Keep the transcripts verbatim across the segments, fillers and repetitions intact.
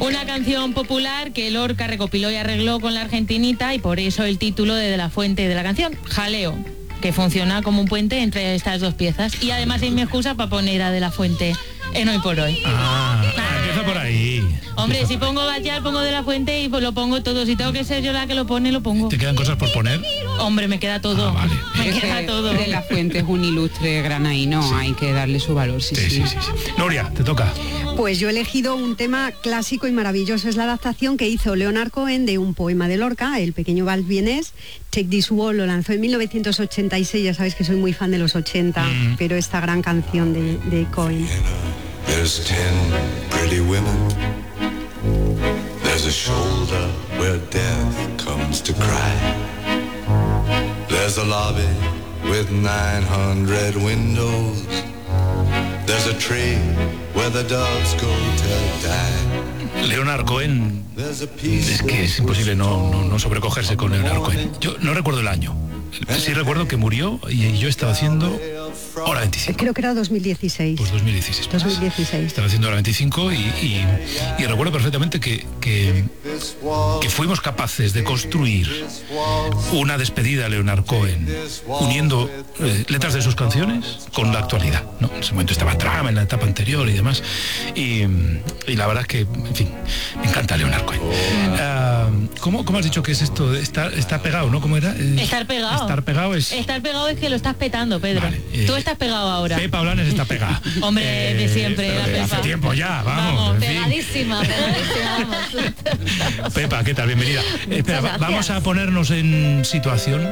Una canción popular que Lorca recopiló y arregló con la argentinita, y por eso el título de, de la fuente de la canción, Jaleo, que funciona como un puente entre estas dos piezas. Y además es mi excusa para poner a De la Fuente en Hoy por Hoy. Ah, ah, empieza por ahí. Hombre, si pongo Bachar, pongo De la Fuente y pues lo pongo todo. Si tengo que ser yo la que lo pone, lo pongo. ¿Te quedan cosas por poner? Hombre, me queda todo. Ah, vale. Me Es queda que todo. De la Fuente es un ilustre granaíno, sí. Hay que darle su valor, sí, Sí, sí. sí, sí, sí. Nuria, te toca. Pues yo he elegido un tema clásico y maravilloso. Es la adaptación que hizo Leonard Cohen de un poema de Lorca, El pequeño vals vienés. Take This Waltz lo lanzó en mil novecientos ochenta y seis. Ya sabéis que soy muy fan de los ochenta, mm. pero esta gran canción de, de Cohen. There's ten pretty women. There's a shoulder where death comes to cry. There's a lobby with nine hundred windows. There's a tree where the doves go to die. Leonard Cohen, es que es imposible no, no, no sobrecogerse con Leonard Cohen. Yo no recuerdo el año. Sí recuerdo que murió y yo estaba haciendo Hora veinticinco. Creo que era dos mil dieciséis. Pues dos mil dieciséis. dos mil dieciséis. Estaba haciendo Hora veinticinco y, y, y recuerdo perfectamente que, que, que fuimos capaces de construir una despedida a Leonard Cohen uniendo eh, letras de sus canciones con la actualidad, ¿no? En ese momento estaba Trump en la etapa anterior y demás. Y, y la verdad es que, en fin, me encanta Leonard Cohen. Uh, ¿cómo, ¿Cómo has dicho que es esto? Estar, estar pegado, ¿no? ¿Cómo era? Eh, estar pegado. Estar pegado es... Estar pegado es que lo estás petando, Pedro. Vale, eh, Tú estás pegado ahora. Pepa Blanes está pegada. Hombre, eh, de siempre. La de Pepa. Hace tiempo ya, vamos. Vamos, en fin. pegadísima, pegadísima, vamos. Pepa, ¿qué tal? Bienvenida. Espera, va, vamos a ponernos en situación.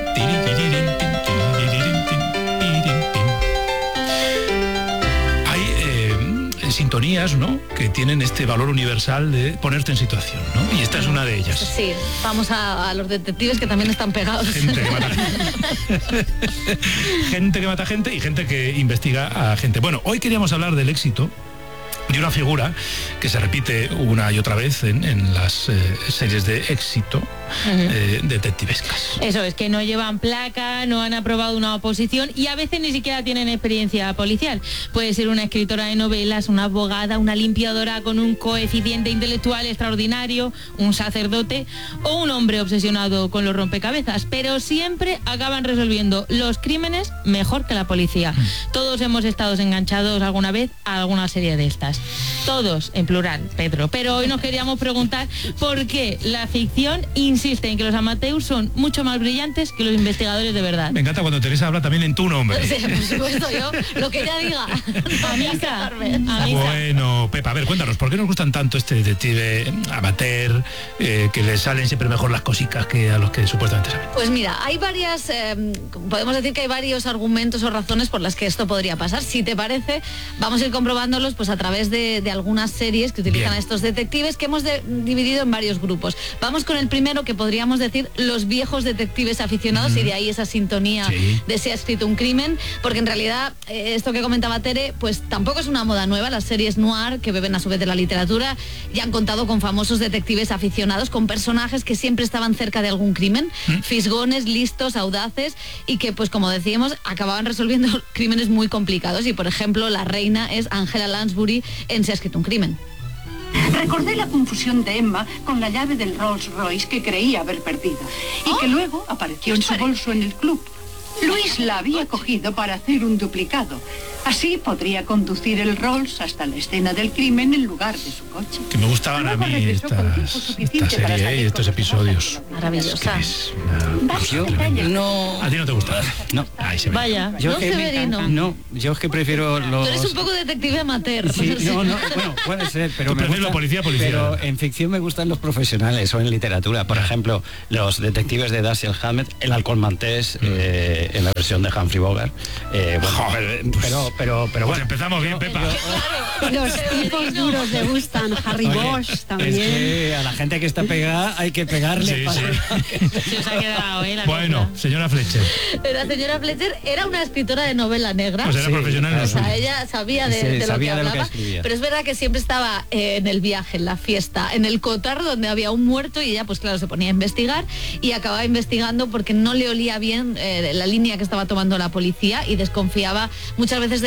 Hay eh, sintonías, ¿no?, que tienen este valor universal de ponerte en situación, ¿no? Y esta es una de ellas. Sí, vamos a, a los detectives que también están pegados. Gente que mata gente. Gente que mata gente y gente que investiga a gente. Bueno, hoy queríamos hablar del éxito de una figura que se repite una y otra vez en, en las eh, series de éxito uh-huh. eh, detectivescas. Eso es, que no llevan placa, no han aprobado una oposición y a veces ni siquiera tienen experiencia policial. Puede ser una escritora de novelas, una abogada, una limpiadora con un coeficiente intelectual extraordinario, un sacerdote o un hombre obsesionado con los rompecabezas, pero siempre acaban resolviendo los crímenes mejor que la policía. Uh-huh. Todos hemos estado enganchados alguna vez a alguna serie de estas. Todos, en plural, Pedro. Pero hoy nos queríamos preguntar por qué la ficción insiste en que los amateurs son mucho más brillantes que los investigadores de verdad. Me encanta cuando Teresa habla también en tu nombre. Sí, por supuesto, yo, lo que ella diga. Amiga. Bueno, Pepa, a ver, cuéntanos, ¿por qué nos gustan tanto este detective amateur, eh, que le salen siempre mejor las cositas que a los que supuestamente saben? Pues mira, hay varias, eh, podemos decir que hay varios argumentos o razones por las que esto podría pasar. Si te parece, vamos a ir comprobándolos pues a través de, de algunas series que utilizan a estos detectives, que hemos de, dividido en varios grupos. Vamos con el primero, que podríamos decir los viejos detectives aficionados, mm. y de ahí esa sintonía sí. de Se ha escrito un crimen, porque en realidad eh, esto que comentaba Tere, pues tampoco es una moda nueva. Las series noir, que beben a su vez de la literatura, ya han contado con famosos detectives aficionados, con personajes que siempre estaban cerca de algún crimen, mm. fisgones, listos, audaces, y que, pues como decíamos, acababan resolviendo crímenes muy complicados. Y por ejemplo, la reina es Angela Lansbury en Se ha escrito un crimen. Recordé la confusión de Emma con la llave del Rolls Royce que creía haber perdido y oh. que luego apareció en su bolso en el club. Luis la había cogido para hacer un duplicado. Así podría conducir el Rolls hasta la escena del crimen en lugar de su coche. Que me gustaban luego a mí estas, esta serie y estos episodios. Maravillosa. Es una... Yo, no... ¿A ti no te gusta? No. Ahí se ve. Vaya, yo no que Severino. No, yo es que prefiero los... Tú eres un poco detective amateur. Sí, no, no, bueno, puede ser, pero me gusta, la policía, policía. Pero en ficción me gustan los profesionales o en literatura. Por ejemplo, los detectives de Dashiell Hammett, El halcón maltés, mm. eh, en la versión de Humphrey Bogart. Eh, bueno, oh, pero, pues, pero, pero, pero pues bueno. empezamos bien, Pepa. Yo, los tipos duros le gustan. Harry Oye, Bosch también. Es que a la gente que está pegada hay que pegarle. Sí, para... sí. Se os ha quedado, ¿eh? La bueno, cosa. Señora Fletcher. La señora Fletcher era una escritora de novela negra. Pues era sí, profesional en O lo sea, suyo. ella sabía de, Sí, de lo sabía que de lo que hablaba, escribía. pero es verdad que siempre estaba eh, en el viaje, en la fiesta, en el cotarro donde había un muerto, y ella, pues claro, se ponía a investigar y acababa investigando porque no le olía bien eh, la línea que estaba tomando la policía y desconfiaba muchas veces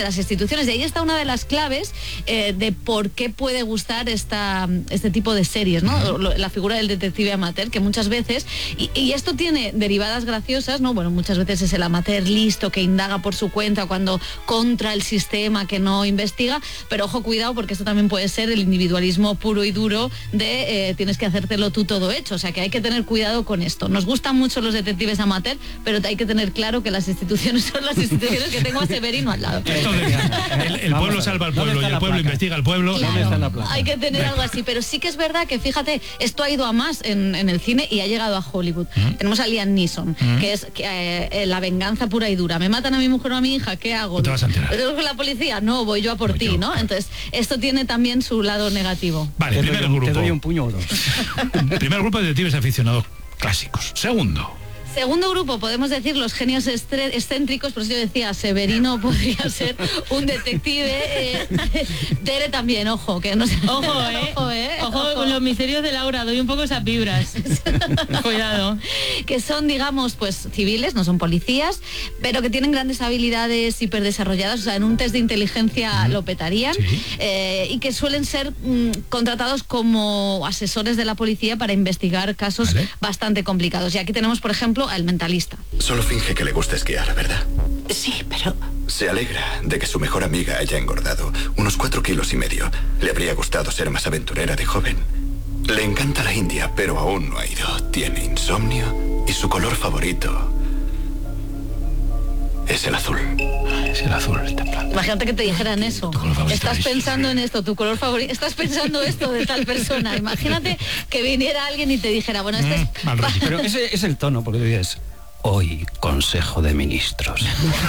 de las instituciones. Y ahí está una de las claves eh, de por qué puede gustar esta, este tipo de series, ¿no? Uh-huh. La figura del detective amateur, que muchas veces, y, y esto tiene derivadas graciosas, ¿no? Bueno, muchas veces es el amateur listo que indaga por su cuenta cuando contra el sistema que no investiga, pero ojo, cuidado, porque esto también puede ser el individualismo puro y duro de eh, tienes que hacértelo tú todo hecho, o sea que hay que tener cuidado con esto. Nos gustan mucho los detectives amateur, pero hay que tener claro que las instituciones son las instituciones, que tengo a Severino al lado. Esto de, el, el pueblo salva al pueblo y el pueblo investiga al pueblo. Claro, hay que tener algo así, pero sí que es verdad que, fíjate, esto ha ido a más en, en el cine y ha llegado a Hollywood. ¿Mm? Tenemos a Liam Neeson, ¿Mm? que es que, eh, la venganza pura y dura. Me matan a mi mujer o a mi hija, ¿qué hago? ¿No te vas a enterar? La policía, no, voy yo a por voy ti, yo. ¿no? Entonces, esto tiene también su lado negativo. Vale, te primer doy, grupo. Te doy un puño o dos. Primer grupo de detectives aficionados clásicos. Segundo. Segundo grupo, podemos decir los genios estre- excéntricos, por eso yo decía, Severino podría ser un detective. Eh, Tere también, ojo, que no sé. Ojo, eh. Ojo, eh. Ojo, ojo con los misterios de Laura, doy un poco esas vibras. Cuidado. Que son, digamos, pues civiles, no son policías, pero que tienen grandes habilidades hiperdesarrolladas, o sea, en un test de inteligencia mm. lo petarían, sí. eh, y que suelen ser mm, contratados como asesores de la policía para investigar casos ¿Vale? bastante complicados. Y aquí tenemos, por ejemplo, al Mentalista. Solo finge que le gusta esquiar, ¿verdad? Sí, pero... Se alegra de que su mejor amiga haya engordado unos cuatro kilos y medio. Le habría gustado ser más aventurera de joven. Le encanta la India, pero aún no ha ido. Tiene insomnio y su color favorito es el azul. Es el azul, el templado. Imagínate que te dijeran eso. Estás pensando en esto, tu color favorito. Estás pensando esto de tal persona. Imagínate que viniera alguien y te dijera, bueno, este mm, es... Pero ese es el tono, porque dices, hoy Consejo de Ministros.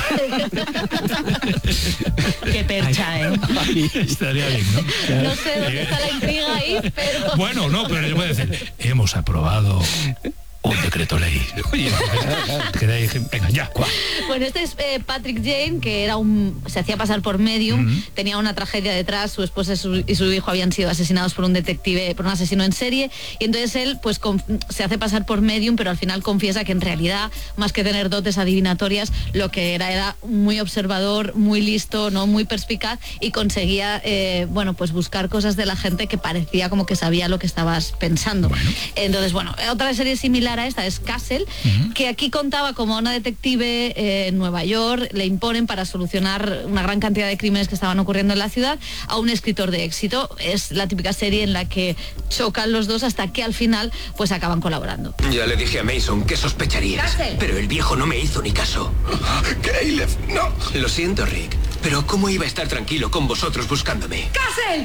Qué percha, ¿eh? Ay, estaría bien, ¿no? No sé dónde está la intriga ahí, pero... Bueno, no, pero yo puedo decir, hemos aprobado un decreto ley. Oye, venga, ya. Bueno, este es eh, Patrick Jane, que era un se hacía pasar por medium, uh-huh. tenía una tragedia detrás, su esposa y su, y su hijo habían sido asesinados por un detective, por un asesino en serie, y entonces él pues conf, se hace pasar por medium, pero al final confiesa que en realidad, más que tener dotes adivinatorias, lo que era era muy observador, muy listo, no muy perspicaz, y conseguía eh, bueno, pues buscar cosas de la gente que parecía como que sabía lo que estabas pensando. Bueno. Entonces, bueno, otra serie similar a esta es Castle, uh-huh. que aquí contaba como una detective eh, en Nueva York, le imponen para solucionar una gran cantidad de crímenes que estaban ocurriendo en la ciudad a un escritor de éxito. Es la típica serie en la que chocan los dos hasta que al final pues acaban colaborando. Ya le dije a Mason que sospecharías, Castle. Pero el viejo no me hizo ni caso. Caleb, no. Lo siento, Rick, pero ¿cómo iba a estar tranquilo con vosotros buscándome? ¡Castle!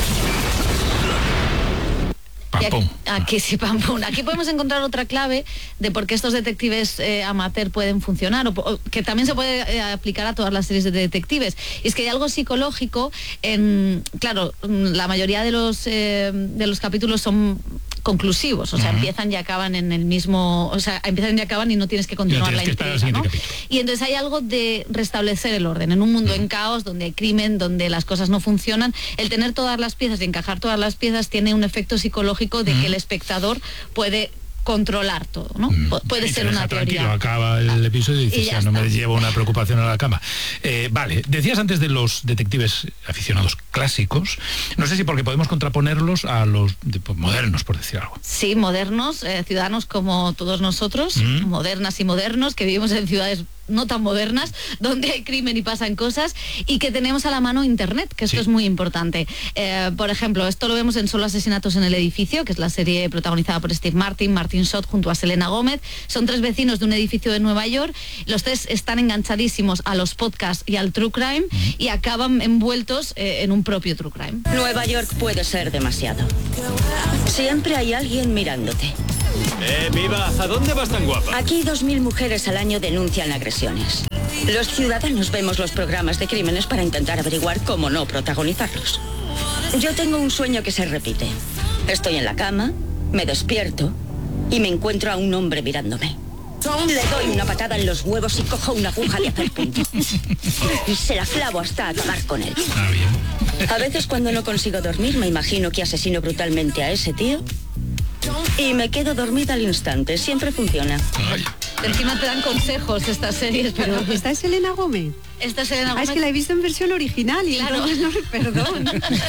Y aquí, aquí sí, pam, pum. Aquí podemos encontrar otra clave de por qué estos detectives eh, amateur pueden funcionar, o, o que también se puede eh, aplicar a todas las series de detectives. Y es que hay algo psicológico en, claro, la mayoría de los eh, de los capítulos son conclusivos, o sea, uh-huh. empiezan y acaban en el mismo, o sea, empiezan y acaban y no tienes que continuar no tienes la que intriga, ¿no? Y entonces hay algo de restablecer el orden en un mundo uh-huh. en caos, donde hay crimen, donde las cosas no funcionan. El tener todas las piezas y encajar todas las piezas tiene un efecto psicológico de uh-huh. que el espectador puede controlar todo, ¿no? Mm, puede ser una teoría. Tranquilo, acaba el episodio y dices, ya, ya no me llevo una preocupación a la cama. Eh, vale, decías antes de los detectives aficionados clásicos, no sé si porque podemos contraponerlos a los de, pues, modernos, por decir algo. Sí, modernos, eh, ciudadanos como todos nosotros, mm. modernas y modernos, que vivimos en ciudades no tan modernas, donde hay crimen y pasan cosas, y que tenemos a la mano internet, que esto sí. es muy importante. Eh, por ejemplo, esto lo vemos en Solo asesinatos en el edificio, que es la serie protagonizada por Steve Martin, Martin Short junto a Selena Gómez. Son tres vecinos de un edificio de Nueva York, los tres están enganchadísimos a los podcasts y al true crime, uh-huh. y acaban envueltos eh, en un propio true crime. Nueva York puede ser demasiado. Siempre hay alguien mirándote. ¡Eh, viva! ¿A dónde vas tan guapa? Aquí dos mil mujeres al año denuncian agresiones. Los ciudadanos vemos los programas de crímenes para intentar averiguar cómo no protagonizarlos. Yo tengo un sueño que se repite. Estoy en la cama, me despierto y me encuentro a un hombre mirándome. Le doy una patada en los huevos y cojo una aguja de hacer punto. Y se la clavo hasta acabar con él. A veces cuando no consigo dormir me imagino que asesino brutalmente a ese tío y me quedo dormida al instante. Siempre funciona. Encima te dan consejos estas series, pero... ¿Esta es Selena Gómez? Esta Selena Ah, Gómez... es que la he visto en versión original y Claro. entonces no, perdón.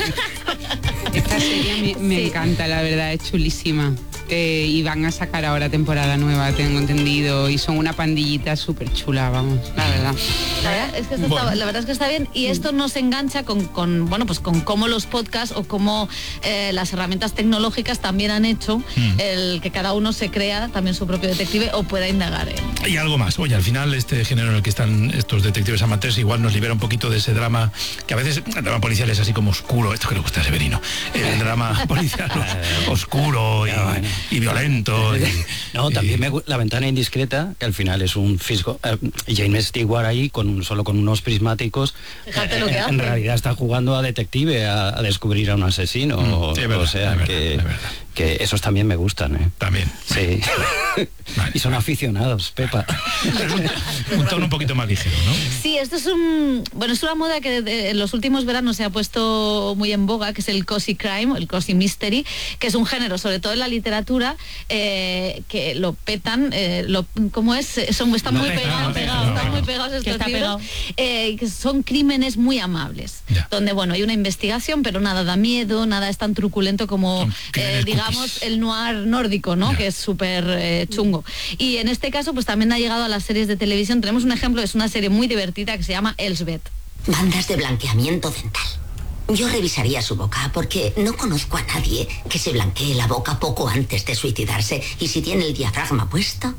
Esta serie me, me Sí. encanta, la verdad, es chulísima. Eh, y van a sacar ahora temporada nueva, tengo entendido, y son una pandillita súper chula, vamos, la verdad. La verdad, es que esto Bueno. está, la verdad es que está bien y esto nos engancha con, con bueno pues con cómo los podcasts o cómo eh, las herramientas tecnológicas también han hecho Mm. el que cada uno se crea también su propio detective o pueda indagar en... Y algo más. Oye, al final este género en el que están estos detectives amateurs igual nos libera un poquito de ese drama, que a veces el drama policial es así como oscuro, esto que le gusta a Severino, el drama policial oscuro y, y violento. Y, No, también y- me gu- La ventana indiscreta, que al final es un fisgo. eh, James Stewart ahí, con un- solo con unos prismáticos, Fíjate eh, lo que en hace. realidad está jugando a detective, a, a descubrir a un asesino. Mm, o, sí, es verdad, o sea, es verdad, que, es verdad. que esos también me gustan, ¿eh? También. Sí. Vale. Y son aficionados, Pepa. Es un, un tono un poquito más ligero, ¿no? Sí, esto es un bueno es una moda que de- en los últimos veranos se ha puesto muy en boga, que es el cozy crime, el cozy mystery, que es un género, sobre todo en la literatura, eh, que lo petan, eh, lo, ¿cómo es? Son, están No, muy pegado, pegados, pegado, están pegado. muy pegados Que estos está libros, pegado. eh, que son crímenes muy amables, Ya. donde bueno hay una investigación, pero nada da miedo, nada es tan truculento como Son eh, crímenes digamos cookies. el noir nórdico, ¿no? Ya. Que es súper eh, chungo. Y en este caso pues también ha llegado a las series de televisión. Tenemos un ejemplo, es una serie muy divertida que se llama Elsbeth. Bandas de blanqueamiento dental. Yo revisaría su boca porque no conozco a nadie que se blanquee la boca poco antes de suicidarse. Y si tiene el diafragma puesto,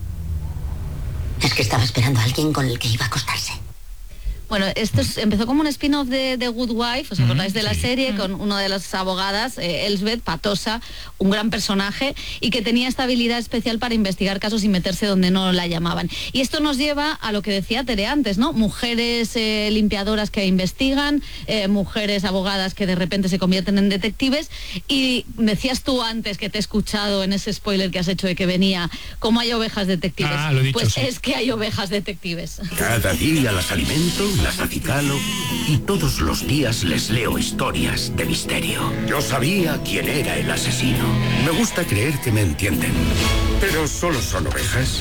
es que estaba esperando a alguien con el que iba a acostarse. Bueno, esto es- empezó como un spin-off de, de Good Wife, ¿os acordáis de la sí. serie? Con una de las abogadas, eh, Elsbeth, patosa, un gran personaje, y que tenía esta habilidad especial para investigar casos y meterse donde no la llamaban. Y esto nos lleva a lo que decía Tere antes, ¿no? Mujeres eh, limpiadoras que investigan, eh, mujeres abogadas que de repente se convierten en detectives, y decías tú antes, que te he escuchado en ese spoiler que has hecho de que venía, ¿cómo hay ovejas detectives? Ah, lo he dicho, pues sí. es que hay ovejas detectives. Cada día las alimento, las acicalo y todos los días les leo historias de misterio. Yo sabía quién era el asesino. Me gusta creer que me entienden. Pero solo son ovejas.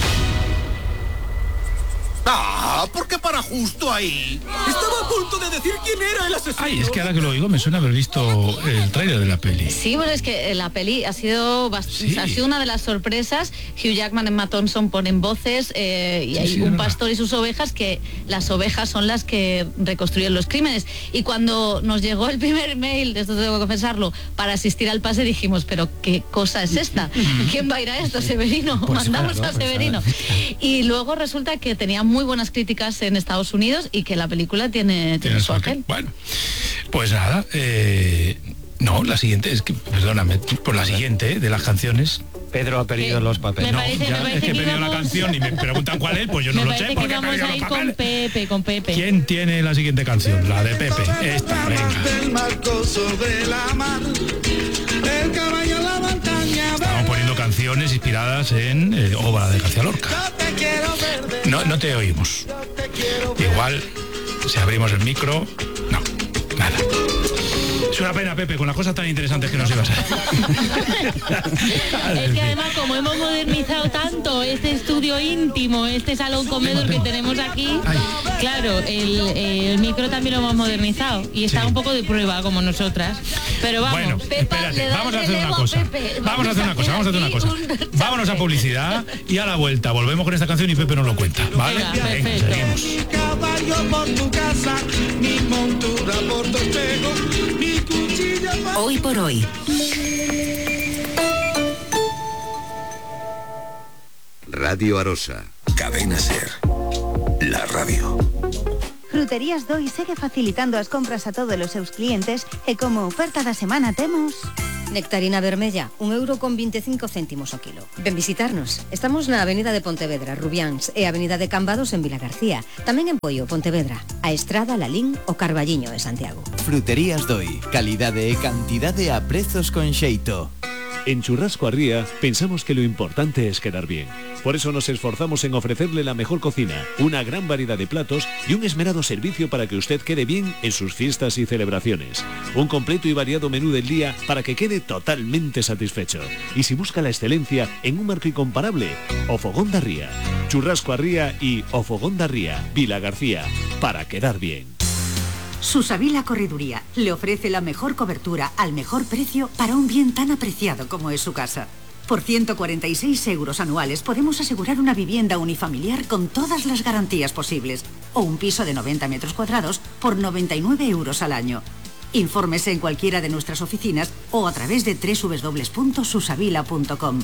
Ah, ¿por qué para justo ahí? Estaba a punto de decir quién era el asesino. Ay, es que ahora que lo oigo me suena haber visto el tráiler de la peli. Sí, bueno, es que eh, la peli ha sido bast- Sí. ha sido una de las sorpresas. Hugh Jackman, Emma Thompson ponen voces eh, y Sí, hay sí, es un verdad. pastor y sus ovejas, que las ovejas son las que reconstruyen los crímenes. Y cuando nos llegó el primer mail, esto tengo que confesarlo, para asistir al pase dijimos, pero ¿qué cosa es esta? ¿Quién va a ir a esto? Severino, Pues mandamos claro, a pues Severino. Y luego resulta que tenía muy buenas críticas en Estados Unidos y que la película tiene, tiene Tiene su su aquel. aquel. Bueno, pues nada, eh, no, la siguiente es que, perdóname, por la siguiente eh, de las canciones. Pedro ha perdido Sí. los papeles. Me No, parece- ya me parece es que he que pedido la íbamos- canción y me preguntan cuál es, pues yo no Me lo parece sé que porque he vamos perdido a los ir con papeles. Pepe, con Pepe. ¿Quién tiene la siguiente canción? La de Pepe. Esta, venga. Estamos poniendo canciones inspiradas en eh, obra de García Lorca. No, no te oímos. Igual, si abrimos el micro, no, nada. Es una pena, Pepe, con las cosas tan interesantes que nos ibas a Es que además, como hemos modernizado tanto este estudio íntimo, este salón comedor que tenemos aquí, claro, el, el micro también lo hemos modernizado y está Sí. un poco de prueba como nosotras. Pero vamos, Bueno, Pepa, espérate, le da vamos a el hacer una relevo a cosa. Pepe. Vamos a hacer una cosa, vamos a hacer una cosa. Aquí un Vámonos a chanfe. publicidad y a la vuelta volvemos con esta canción y Pepe nos lo cuenta, ¿vale? Venga, perfecto. seguimos. Hoy por hoy. Radio Arosa. Cadena Ser. La radio. Fruterías Doi segue facilitando as compras a todos os seus clientes e como oferta da semana temos Nectarina vermella, un euro con veinticinco céntimos o kilo. Ven visitarnos. Estamos na Avenida de Pontevedra, Rubiáns, e Avenida de Cambados en Vilagarcía. Tamén en Poio, Pontevedra, a Estrada, Lalín o Carballiño de Santiago. Fruterías Doi, calidade e cantidade a prezos con xeito. En Churrasco Arría pensamos que lo importante es quedar bien. Por eso nos esforzamos en ofrecerle la mejor cocina, una gran variedad de platos y un esmerado servicio para que usted quede bien en sus fiestas y celebraciones. Un completo y variado menú del día para que quede totalmente satisfecho. Y si busca la excelencia en un marco incomparable, O Fogón de Arría. Churrasco Arría y O Fogón de Arría, Vila García, para quedar bien. Susavila Correduría le ofrece la mejor cobertura al mejor precio para un bien tan apreciado como es su casa. Por ciento cuarenta y seis euros anuales podemos asegurar una vivienda unifamiliar con todas las garantías posibles o un piso de noventa metros cuadrados por noventa y nueve euros al año. Infórmese en cualquiera de nuestras oficinas o a través de doble u doble u doble u punto susavila punto com.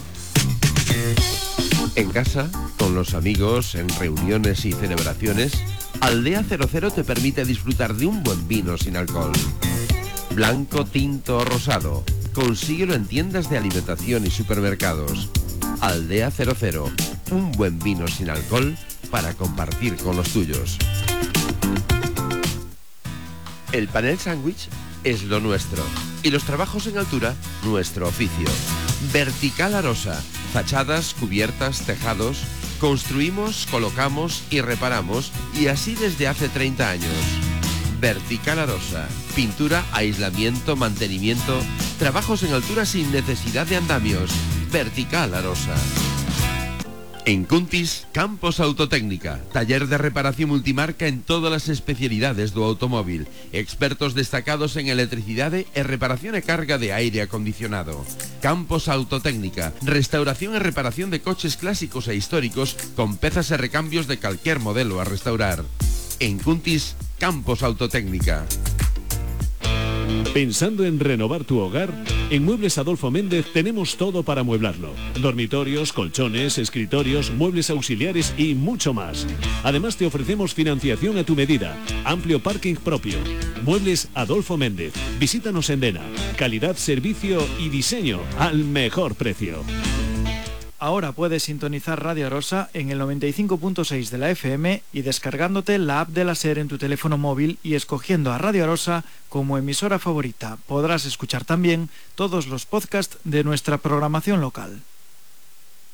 En casa, con los amigos, en reuniones y celebraciones, Aldea cero cero te permite disfrutar de un buen vino sin alcohol. Blanco, tinto o rosado. Consíguelo en tiendas de alimentación y supermercados. Aldea cero cero. Un buen vino sin alcohol para compartir con los tuyos. El panel sándwich es lo nuestro. Y los trabajos en altura, nuestro oficio. Vertical Arosa. Fachadas, cubiertas, tejados. Construimos, colocamos y reparamos, y así desde hace treinta años. Vertical Arosa. Pintura, aislamiento, mantenimiento. Trabajos en altura sin necesidad de andamios. Vertical Arosa. En Cuntis, Campos Autotécnica, taller de reparación multimarca en todas las especialidades do automóvil, expertos destacados en electricidade e reparación e carga de aire acondicionado. Campos Autotécnica, restauración e reparación de coches clásicos e históricos con pezas e recambios de calquer modelo a restaurar. En Cuntis, Campos Autotécnica. ¿Pensando en renovar tu hogar? En Muebles Adolfo Méndez tenemos todo para amueblarlo. Dormitorios, colchones, escritorios, muebles auxiliares y mucho más. Además te ofrecemos financiación a tu medida, amplio parking propio. Muebles Adolfo Méndez. Visítanos en Dena. Calidad, servicio y diseño al mejor precio. Ahora puedes sintonizar Radio Arosa en el noventa y cinco punto seis de la F M y descargándote la app de la SER en tu teléfono móvil y escogiendo a Radio Arosa como emisora favorita. Podrás escuchar también todos los podcasts de nuestra programación local.